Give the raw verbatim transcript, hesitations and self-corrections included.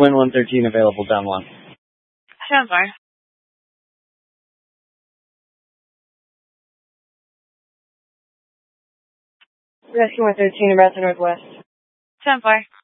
Wind one thirteen available, down one. Stand by. Rescue one thirteen about the northwest. Stand by.